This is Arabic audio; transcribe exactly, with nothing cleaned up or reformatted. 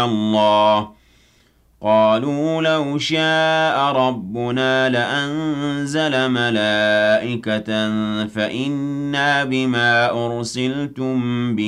اللَّهِ قَالُوا لَوْ شَاءَ رَبُّنَا لَأَنزَلَ مَلَائِكَةً فَإِنَّا بِمَا أُرْسِلْتُم بِهِ